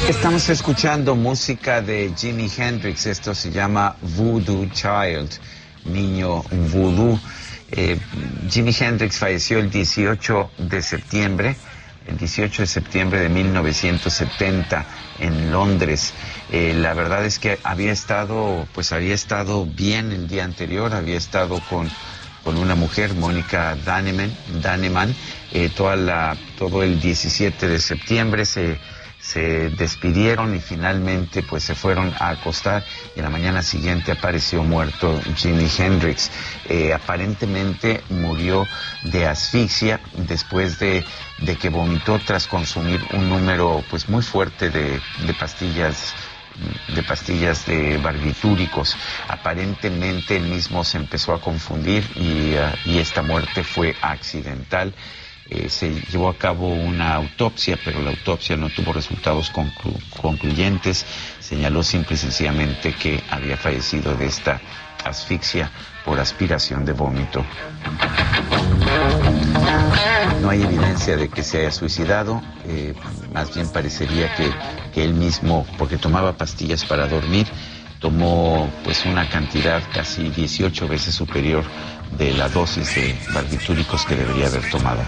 Estamos escuchando música de Jimi Hendrix. Esto se llama Voodoo Child, niño vudú. Jimi Hendrix falleció el 18 de septiembre de 1970 en Londres. La verdad es que había estado bien el día anterior, había estado con una mujer, Mónica Dannemann. Todo el 17 de septiembre se despidieron y finalmente pues se fueron a acostar, y en la mañana siguiente apareció muerto Jimi Hendrix. Aparentemente murió de asfixia después de que vomitó tras consumir un número pues muy fuerte de pastillas de barbitúricos. Aparentemente él mismo se empezó a confundir y esta muerte fue accidental. Se llevó a cabo una autopsia, pero la autopsia no tuvo resultados concluyentes. Señaló simple y sencillamente que había fallecido de esta asfixia por aspiración de vómito. No hay evidencia de que se haya suicidado, más bien parecería que él mismo, porque tomaba pastillas para dormir, tomó pues una cantidad casi 18 veces superior de la dosis de barbitúricos que debería haber tomado.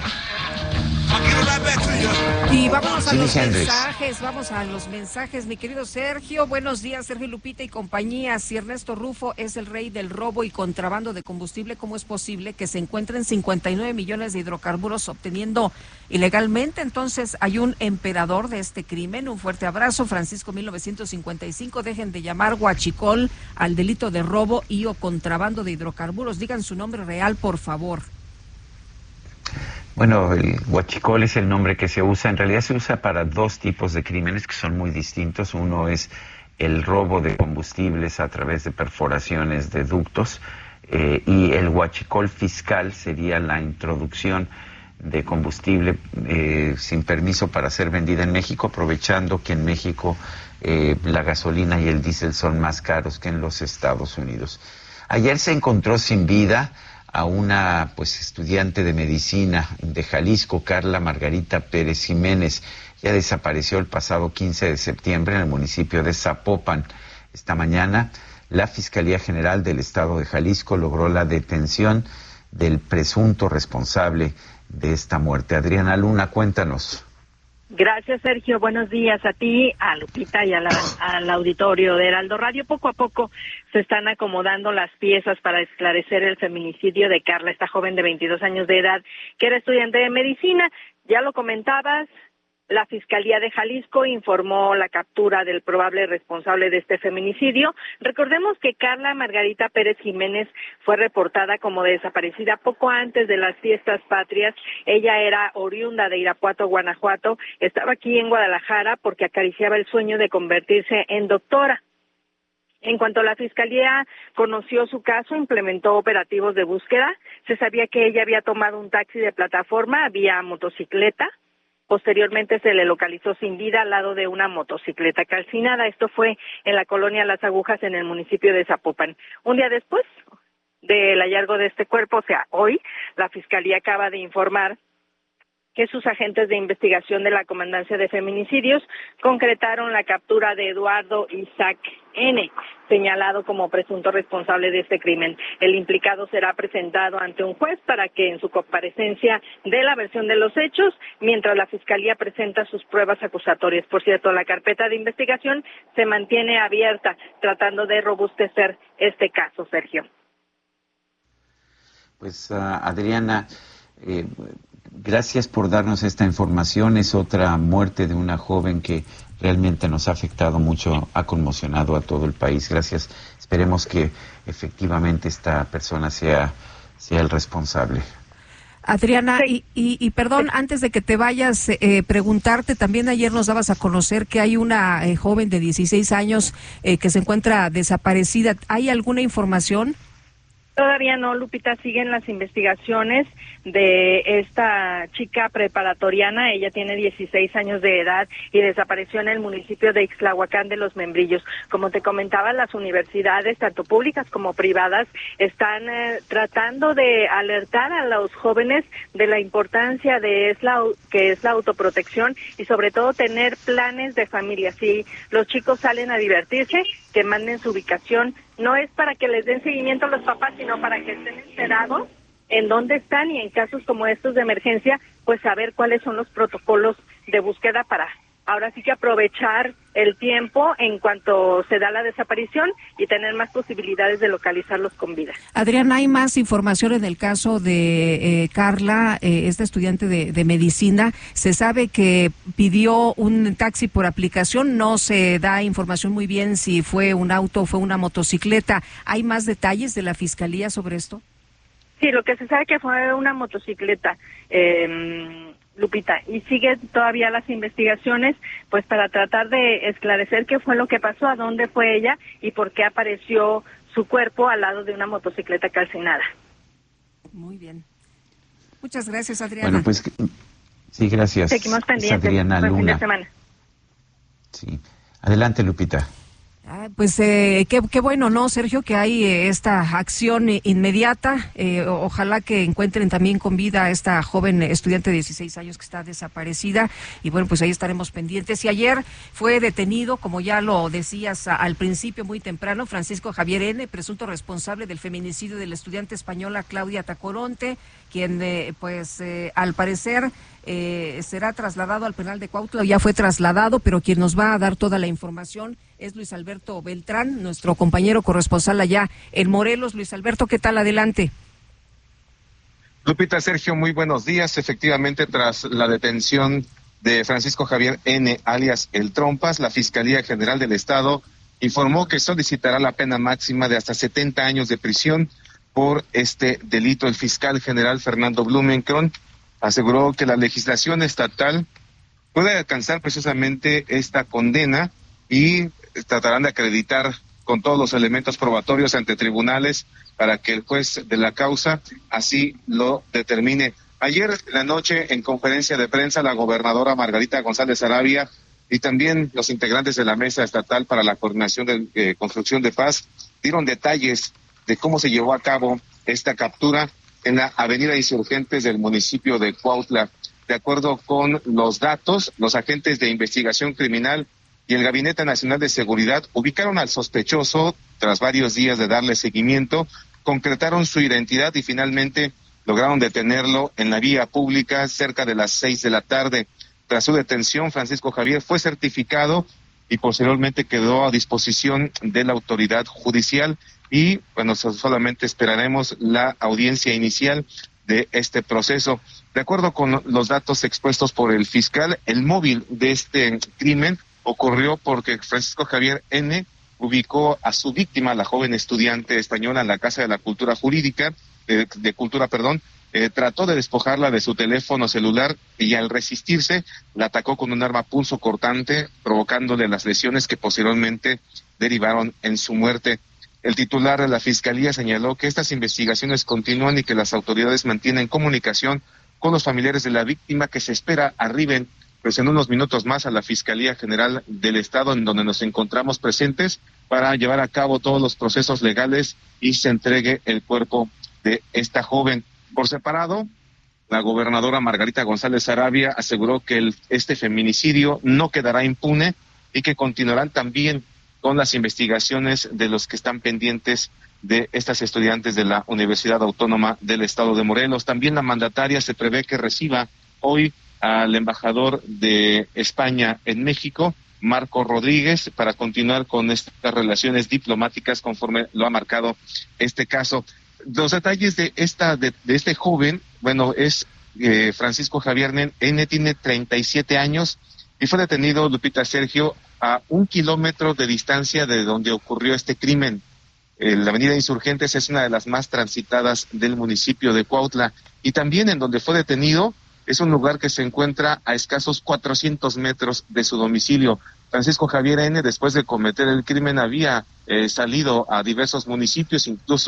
Y vamos a los mensajes, mi querido Sergio. Buenos días, Sergio Lupita y compañía. Si Ernesto Rufo es el rey del robo y contrabando de combustible, ¿cómo es posible que se encuentren 59 millones de hidrocarburos obteniendo ilegalmente? Entonces, hay un emperador de este crimen. Un fuerte abrazo, Francisco 1955. Dejen de llamar huachicol al delito de robo y o contrabando de hidrocarburos. Digan su nombre real, por favor. Bueno, el huachicol es el nombre que se usa. En realidad se usa para dos tipos de crímenes que son muy distintos. Uno es el robo de combustibles a través de perforaciones de ductos, y el huachicol fiscal sería la introducción de combustible sin permiso para ser vendida en México, aprovechando que en México la gasolina y el diésel son más caros que en los Estados Unidos. Ayer se encontró sin vida a una estudiante de medicina de Jalisco, Carla Margarita Pérez Jiménez. Ella desapareció el pasado 15 de septiembre en el municipio de Zapopan. Esta mañana, la Fiscalía General del Estado de Jalisco logró la detención del presunto responsable de esta muerte. Adriana Luna, cuéntanos. Gracias, Sergio. Buenos días a ti, a Lupita y al auditorio de Heraldo Radio. Poco a poco se están acomodando las piezas para esclarecer el feminicidio de Carla, esta joven de 22 años de edad que era estudiante de medicina. Ya lo comentabas, la Fiscalía de Jalisco informó la captura del probable responsable de este feminicidio. Recordemos que Carla Margarita Pérez Jiménez fue reportada como desaparecida poco antes de las fiestas patrias. Ella era oriunda de Irapuato, Guanajuato. Estaba aquí en Guadalajara porque acariciaba el sueño de convertirse en doctora. En cuanto la Fiscalía conoció su caso, implementó operativos de búsqueda. Se sabía que ella había tomado un taxi de plataforma vía motocicleta. Posteriormente se le localizó sin vida al lado de una motocicleta calcinada. Esto fue en la colonia Las Agujas, en el municipio de Zapopan. Un día después del hallazgo de este cuerpo, o sea, hoy, la Fiscalía acaba de informar que sus agentes de investigación de la Comandancia de Feminicidios concretaron la captura de Eduardo Isaac N., señalado como presunto responsable de este crimen. El implicado será presentado ante un juez para que en su comparecencia dé la versión de los hechos, mientras la Fiscalía presenta sus pruebas acusatorias. Por cierto, la carpeta de investigación se mantiene abierta, tratando de robustecer este caso, Sergio. Pues, Adriana, gracias por darnos esta información. Es otra muerte de una joven que realmente nos ha afectado mucho, ha conmocionado a todo el país. Gracias. Esperemos que efectivamente esta persona sea el responsable. Adriana, sí. y perdón, antes de que te vayas, preguntarte, también ayer nos dabas a conocer que hay una joven de 16 años que se encuentra desaparecida. ¿Hay alguna información? Todavía no, Lupita, siguen las investigaciones de esta chica preparatoriana. Ella tiene 16 años de edad y desapareció en el municipio de Ixtlahuacán de los Membrillos. Como te comentaba, las universidades, tanto públicas como privadas, están tratando de alertar a los jóvenes de la importancia de que es la autoprotección y sobre todo tener planes de familia. Si los chicos salen a divertirse, que manden su ubicación. No es para que les den seguimiento a los papás, sino para que estén enterados en dónde están y en casos como estos de emergencia, pues saber cuáles son los protocolos de búsqueda para ahora sí que aprovechar el tiempo en cuanto se da la desaparición y tener más posibilidades de localizarlos con vida. Adrián, ¿hay más información en el caso de Carla, esta estudiante de medicina? Se sabe que pidió un taxi por aplicación, no se da información muy bien si fue un auto o fue una motocicleta. ¿Hay más detalles de la Fiscalía sobre esto? Sí, lo que se sabe que fue una motocicleta, Lupita, y siguen todavía las investigaciones, pues para tratar de esclarecer qué fue lo que pasó, a dónde fue ella y por qué apareció su cuerpo al lado de una motocicleta calcinada. Muy bien. Muchas gracias, Adriana. Bueno, pues sí, gracias. Seguimos pendientes. Adriana Buen Luna. fin de semana. Sí. Adelante, Lupita. Pues qué bueno, ¿no, Sergio? Que hay esta acción inmediata. Ojalá que encuentren también con vida a esta joven estudiante de 16 años que está desaparecida. Y bueno, pues ahí estaremos pendientes. Y ayer fue detenido, como ya lo decías al principio, muy temprano, Francisco Javier N., presunto responsable del feminicidio de la estudiante española Claudia Tacoronte, quien al parecer será trasladado al penal de Cuautla, ya fue trasladado, pero quien nos va a dar toda la información es Luis Alberto Beltrán, nuestro compañero corresponsal allá en Morelos. Luis Alberto, ¿qué tal? Adelante. Lupita, Sergio, muy buenos días. Efectivamente, tras la detención de Francisco Javier N., alias El Trompas, la Fiscalía General del Estado informó que solicitará la pena máxima de hasta 70 años de prisión por este delito. El fiscal general Fernando Blumenkron aseguró que la legislación estatal puede alcanzar precisamente esta condena y tratarán de acreditar con todos los elementos probatorios ante tribunales para que el juez de la causa así lo determine. Ayer en la noche, en conferencia de prensa, la gobernadora Margarita González Sarabia y también los integrantes de la Mesa Estatal para la Coordinación de Construcción de Paz dieron detalles de cómo se llevó a cabo esta captura en la avenida Insurgentes del municipio de Cuautla. De acuerdo con los datos, los agentes de investigación criminal y el Gabinete Nacional de Seguridad ubicaron al sospechoso tras varios días de darle seguimiento, concretaron su identidad y finalmente lograron detenerlo en la vía pública cerca de las 6 de la tarde. Tras su detención, Francisco Javier fue certificado y posteriormente quedó a disposición de la autoridad judicial y, bueno, solamente esperaremos la audiencia inicial de este proceso. De acuerdo con los datos expuestos por el fiscal, el móvil de este crimen ocurrió porque Francisco Javier N. ubicó a su víctima, la joven estudiante española, en la Casa de la Cultura Jurídica, trató de despojarla de su teléfono celular y al resistirse la atacó con un arma punzocortante, provocándole las lesiones que posteriormente derivaron en su muerte. El titular de la Fiscalía señaló que estas investigaciones continúan y que las autoridades mantienen comunicación con los familiares de la víctima, que se espera arriben pues en unos minutos más a la Fiscalía General del Estado, en donde nos encontramos presentes para llevar a cabo todos los procesos legales y se entregue el cuerpo de esta joven. Por separado, la gobernadora Margarita González Sarabia aseguró que este feminicidio no quedará impune y que continuarán también con las investigaciones de los que están pendientes de estas estudiantes de la Universidad Autónoma del Estado de Morelos. También la mandataria se prevé que reciba hoy al embajador de España en México, Marco Rodríguez, para continuar con estas relaciones diplomáticas conforme lo ha marcado este caso. Los detalles de este joven, bueno, es Francisco Javier N., tiene 37 años y fue detenido, Lupita, Sergio, a 1 kilómetro de distancia de donde ocurrió este crimen. La avenida Insurgentes es una de las más transitadas del municipio de Cuautla y también en donde fue detenido es un lugar que se encuentra a escasos 400 metros de su domicilio. Francisco Javier N., después de cometer el crimen, había salido a diversos municipios, incluso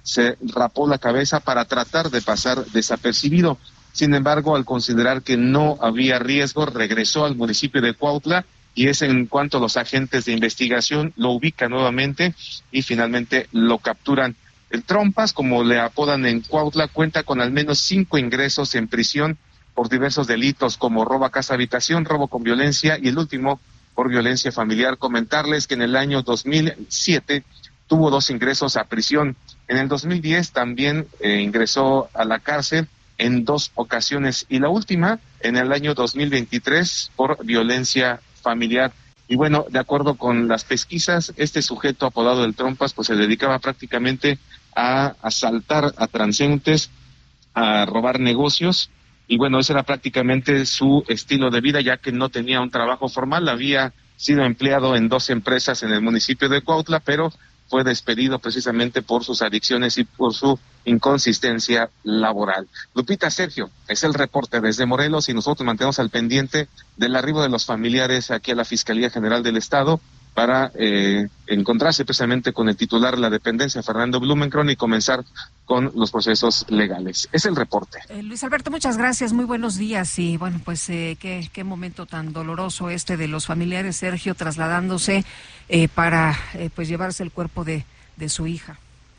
se rapó la cabeza para tratar de pasar desapercibido. Sin embargo, al considerar que no había riesgo, regresó al municipio de Cuautla, y es en cuanto los agentes de investigación lo ubican nuevamente y finalmente lo capturan. El Trompas, como le apodan en Cuautla, cuenta con al menos 5 ingresos en prisión por diversos delitos como robo a casa habitación, robo con violencia y el último por violencia familiar. Comentarles que en el año 2007 tuvo 2 ingresos a prisión. En el 2010 también ingresó a la cárcel en 2 ocasiones y la última en el año 2023 por violencia familiar. Y bueno, de acuerdo con las pesquisas, este sujeto apodado el Trompas pues se dedicaba prácticamente a asaltar a transeúntes, a robar negocios, y bueno, ese era prácticamente su estilo de vida, ya que no tenía un trabajo formal. Había sido empleado en 2 empresas en el municipio de Cuautla, pero fue despedido precisamente por sus adicciones y por su inconsistencia laboral. Lupita, Sergio, es el reporte desde Morelos y nosotros mantenemos al pendiente del arribo de los familiares aquí a la Fiscalía General del Estado para encontrarse precisamente con el titular de la dependencia, Fernando Blumenkron, y comenzar con los procesos legales. Es el reporte. Luis Alberto, muchas gracias, muy buenos días. Y bueno, pues qué momento tan doloroso de los familiares, Sergio, trasladándose para pues llevarse el cuerpo de su hija.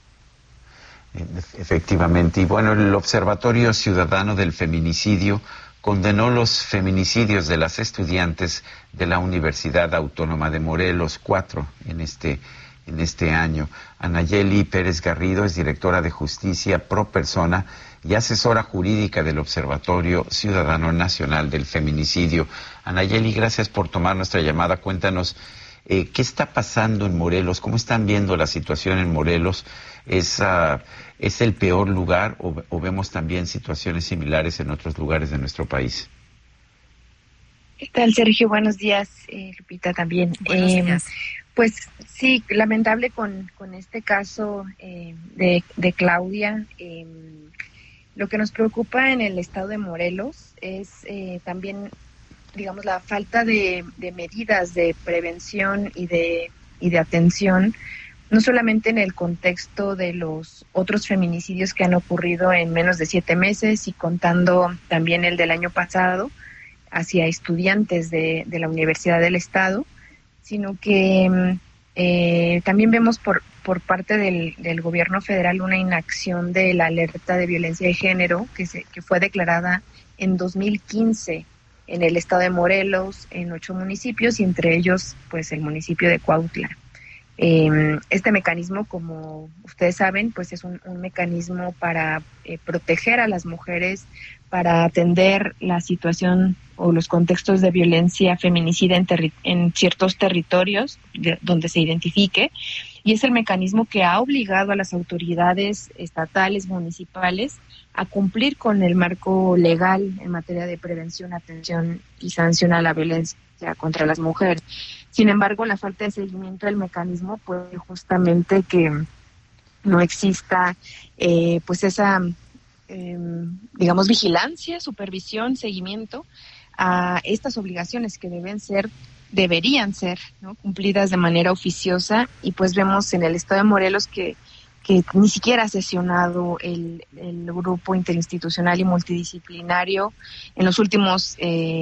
Efectivamente. Y bueno, el Observatorio Ciudadano del Feminicidio condenó los feminicidios de las estudiantes de la Universidad Autónoma de Morelos, 4 en este año. Anayeli Pérez Garrido es directora de Justicia Pro Persona y asesora jurídica del Observatorio Ciudadano Nacional del Feminicidio. Anayeli, gracias por tomar nuestra llamada. Cuéntanos, ¿qué está pasando en Morelos? ¿Cómo están viendo la situación en Morelos? ¿Es el peor lugar o vemos también situaciones similares en otros lugares de nuestro país? ¿Qué tal, Sergio? Buenos días, Lupita también. Buenos días. Pues sí, lamentable con este caso de Claudia. Lo que nos preocupa en el estado de Morelos es también, digamos, la falta de medidas de prevención y de atención, no solamente en el contexto de los otros feminicidios que han ocurrido en menos de 7 meses y contando también el del año pasado hacia estudiantes de la Universidad del Estado, sino que también vemos por parte del gobierno federal una inacción de la alerta de violencia de género que fue declarada en 2015 en el estado de Morelos, en 8 municipios, y entre ellos pues el municipio de Cuautla. Este mecanismo, como ustedes saben, pues es un mecanismo para proteger a las mujeres, para atender la situación o los contextos de violencia feminicida en ciertos territorios donde se identifique, y es el mecanismo que ha obligado a las autoridades estatales, municipales, a cumplir con el marco legal en materia de prevención, atención y sanción a la violencia contra las mujeres. Sin embargo, la falta de seguimiento del mecanismo puede justamente que no exista pues esa digamos vigilancia, supervisión, seguimiento a estas obligaciones que deberían ser, ¿no?, cumplidas de manera oficiosa. Y pues vemos en el estado de Morelos que ni siquiera ha sesionado el grupo interinstitucional y multidisciplinario en los últimos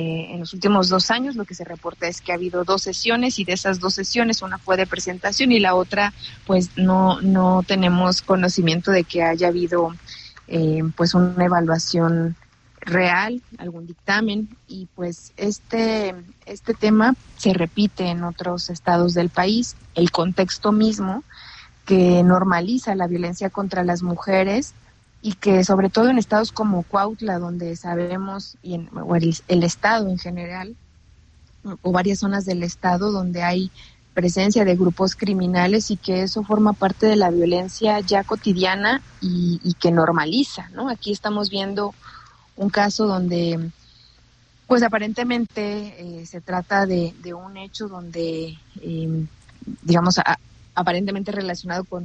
2 años. Lo que se reporta es que ha habido 2 sesiones, y de esas 2 sesiones una fue de presentación y la otra pues no tenemos conocimiento de que haya habido pues una evaluación real, algún dictamen. Y pues este tema se repite en otros estados del país. El contexto mismo que normaliza la violencia contra las mujeres, y que sobre todo en estados como Cuautla, donde sabemos, o el estado en general, o varias zonas del estado donde hay presencia de grupos criminales, y que eso forma parte de la violencia ya cotidiana y que normaliza, ¿no? Aquí estamos viendo un caso donde pues aparentemente se trata de un hecho donde digamos aparentemente relacionado con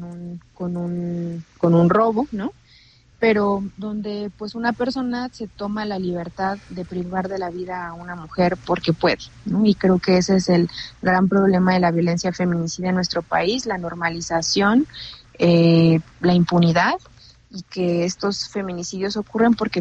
un robo, ¿no? Pero donde pues una persona se toma la libertad de privar de la vida a una mujer porque puede, ¿no? Y creo que ese es el gran problema de la violencia feminicida en nuestro país, la normalización la impunidad y que estos feminicidios ocurren porque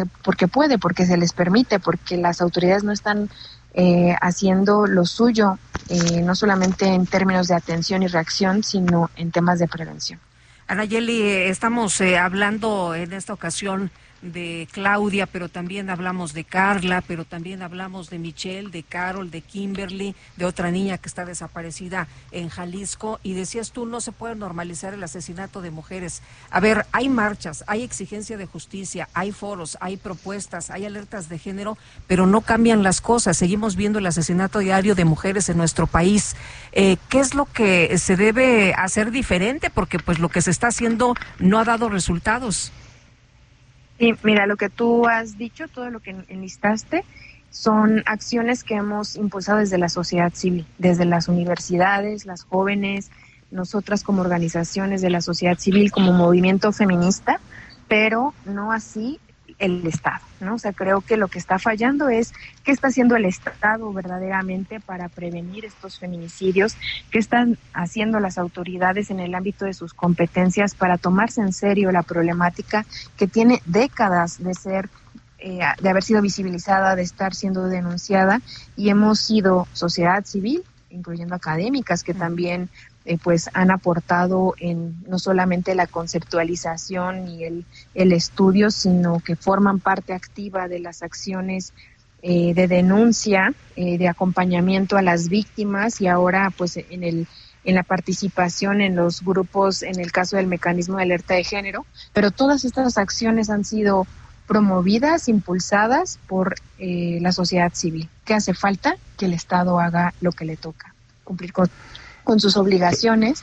se les permite, porque las autoridades no están haciendo lo suyo, no solamente en términos de atención y reacción, sino en temas de prevención. Anayeli, estamos hablando en esta ocasión de Claudia, pero también hablamos de Carla, pero también hablamos de Michelle, de Carol, de Kimberly, de otra niña que está desaparecida en Jalisco, y decías tú, no se puede normalizar el asesinato de mujeres. A ver, hay marchas, hay exigencia de justicia, hay foros, hay propuestas, hay alertas de género, pero no cambian las cosas. Seguimos viendo el asesinato diario de mujeres en nuestro país. ¿Qué es lo que se debe hacer diferente? Porque pues lo que se está haciendo no ha dado resultados. Sí, mira, lo que tú has dicho, todo lo que enlistaste, son acciones que hemos impulsado desde la sociedad civil, desde las universidades, las jóvenes, nosotras como organizaciones de la sociedad civil, como movimiento feminista, pero no así el Estado, ¿no? O sea, creo que lo que está fallando es qué está haciendo el Estado verdaderamente para prevenir estos feminicidios, qué están haciendo las autoridades en el ámbito de sus competencias para tomarse en serio la problemática que tiene décadas de ser, de haber sido visibilizada, de estar siendo denunciada, y hemos sido sociedad civil, incluyendo académicas que también pues han aportado en no solamente la conceptualización y el estudio, sino que forman parte activa de las acciones de denuncia, de acompañamiento a las víctimas, y ahora pues en la participación en los grupos, en el caso del mecanismo de alerta de género. Pero todas estas acciones han sido promovidas, impulsadas por la sociedad civil. ¿Qué hace falta? Que el Estado haga lo que le toca, cumplir con sus obligaciones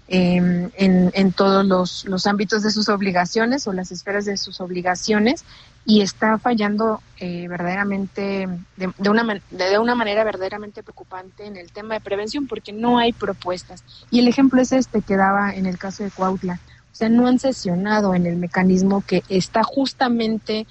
en todos los ámbitos de sus obligaciones o las esferas de sus obligaciones, y está fallando verdaderamente de una manera verdaderamente preocupante en el tema de prevención, porque no hay propuestas. Y el ejemplo es este que daba en el caso de Cuautla. O sea, no han sesionado en el mecanismo que está justamente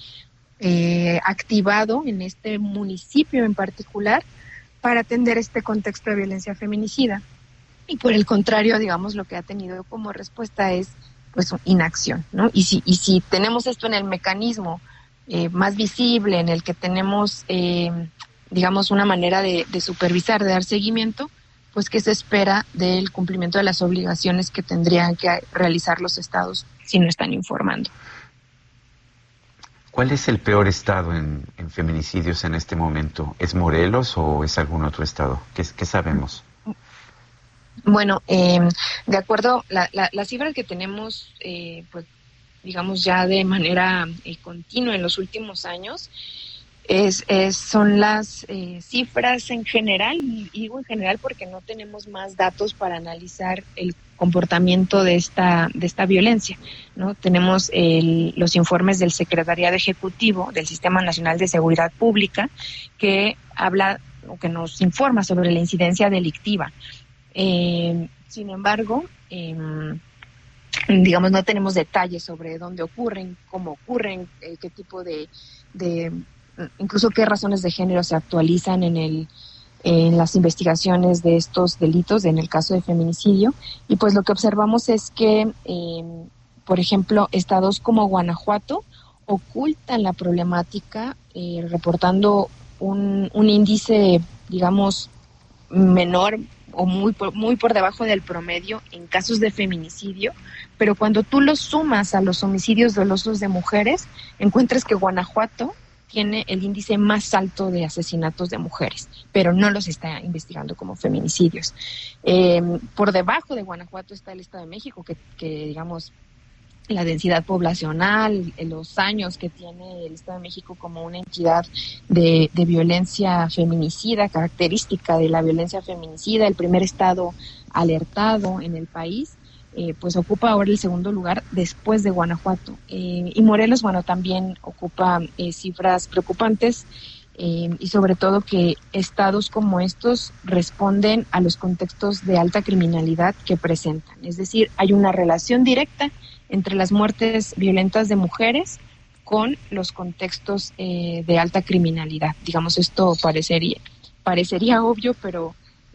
activado en este municipio en particular para atender este contexto de violencia feminicida. Y por el contrario, digamos, lo que ha tenido como respuesta es pues inacción, ¿no? Y si tenemos esto en el mecanismo más visible, en el que tenemos, digamos, una manera de supervisar, de dar seguimiento, pues ¿qué se espera del cumplimiento de las obligaciones que tendrían que realizar los estados si no están informando? ¿Cuál es el peor estado en feminicidios en este momento? ¿Es Morelos o es algún otro estado? ¿Qué sabemos? Bueno, de acuerdo, las cifras que tenemos, pues digamos ya de manera continua en los últimos años, son las cifras en general, y digo en general porque no tenemos más datos para analizar el comportamiento de esta violencia, ¿no? Tenemos los informes del Secretariado Ejecutivo del Sistema Nacional de Seguridad Pública, que habla o que nos informa sobre la incidencia delictiva. Sin embargo, digamos, no tenemos detalles sobre dónde ocurren, cómo ocurren, qué tipo de incluso qué razones de género se actualizan en las investigaciones de estos delitos, en el caso de feminicidio. Y pues lo que observamos es que, por ejemplo, estados como Guanajuato ocultan la problemática, reportando un índice, digamos, menor o muy por debajo del promedio en casos de feminicidio, pero cuando tú los sumas a los homicidios dolosos de mujeres, encuentras que Guanajuato tiene el índice más alto de asesinatos de mujeres, pero no los está investigando como feminicidios. Por debajo de Guanajuato está el Estado de México, que digamos, la densidad poblacional, los años que tiene el Estado de México como una entidad de violencia feminicida, característica de la violencia feminicida, el primer estado alertado en el país, pues ocupa ahora el segundo lugar después de Guanajuato. Y Morelos, bueno, también ocupa cifras preocupantes, y sobre todo que estados como estos responden a los contextos de alta criminalidad que presentan. Es decir, hay una relación directa entre las muertes violentas de mujeres con los contextos de alta criminalidad. Digamos, esto parecería obvio, pero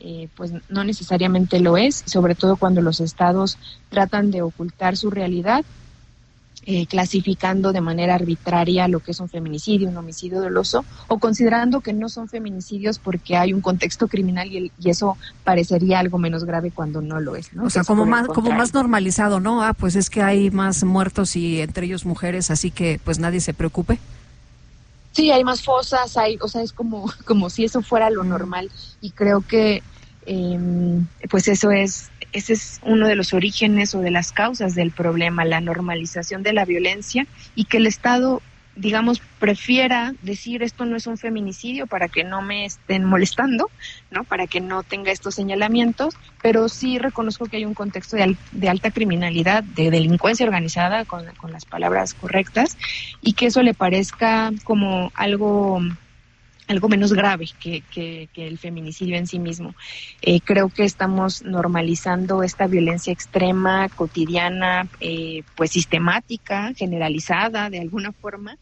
pues no necesariamente lo es, sobre todo cuando los estados tratan de ocultar su realidad, clasificando de manera arbitraria lo que es un feminicidio, un homicidio doloso, o considerando que no son feminicidios porque hay un contexto criminal y eso parecería algo menos grave cuando no lo es, ¿no? O sea, como más normalizado, ¿no? Pues es que hay más muertos y entre ellos mujeres, así que pues nadie se preocupe. Sí, hay más fosas, es como si eso fuera lo normal, y creo que pues ese es uno de los orígenes o de las causas del problema, la normalización de la violencia, y que el Estado, digamos, prefiera decir esto no es un feminicidio para que no me estén molestando, ¿no? Para que no tenga estos señalamientos, pero sí reconozco que hay un contexto de alta criminalidad, de delincuencia organizada, con las palabras correctas, y que eso le parezca como algo menos grave que el feminicidio en sí mismo. Creo que estamos normalizando esta violencia extrema, cotidiana, pues sistemática, generalizada de alguna forma,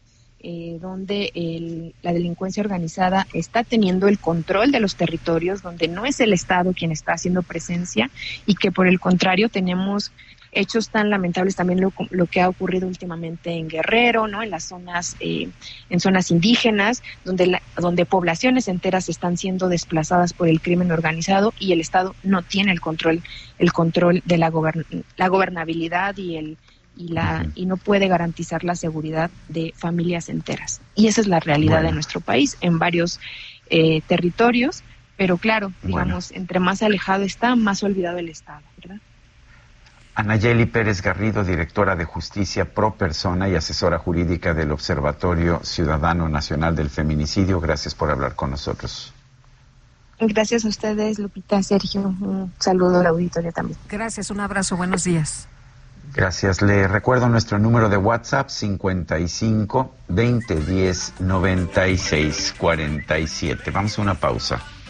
donde la delincuencia organizada está teniendo el control de los territorios, donde no es el Estado quien está haciendo presencia, y que por el contrario tenemos hechos tan lamentables, también lo que ha ocurrido últimamente en Guerrero, ¿no? En las zonas, en zonas indígenas, donde poblaciones enteras están siendo desplazadas por el crimen organizado, y el Estado no tiene el control de la gobernabilidad y no puede garantizar la seguridad de familias enteras. Y esa es la realidad de nuestro país en varios territorios, pero claro, digamos, entre más alejado está, más olvidado el Estado, ¿verdad? Anayeli Pérez Garrido, directora de Justicia Pro Persona y asesora jurídica del Observatorio Ciudadano Nacional del Feminicidio, gracias por hablar con nosotros. Gracias a ustedes, Lupita, Sergio, un saludo al auditorio también. Gracias, un abrazo, buenos días. Gracias. Le recuerdo nuestro número de WhatsApp, 55 2010 96 47. Vamos a una pausa.